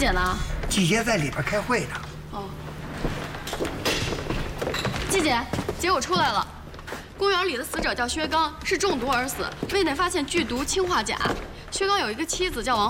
姐呢？ 季姐在里边开会呢。 哦。季姐，姐我出来了。公园里的死者叫薛刚，是中毒而死，胃内发现剧毒氰化钾。薛刚有一个妻子叫王。